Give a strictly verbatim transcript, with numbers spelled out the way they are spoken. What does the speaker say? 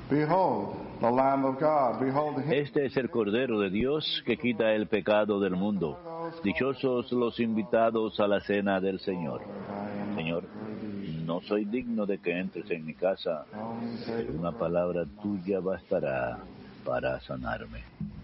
Behold, the Lamb of God. Behold him. Este es el Cordero de Dios que quita el pecado del mundo. Dichosos los invitados a la cena del Señor. Señor, no soy digno de que entres en mi casa, pero una palabra tuya bastará para sanarme.